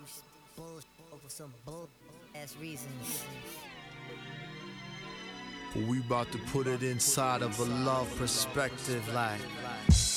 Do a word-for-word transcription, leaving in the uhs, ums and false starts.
bullshit for some bull ass reasons. We about to put it inside of a love perspective like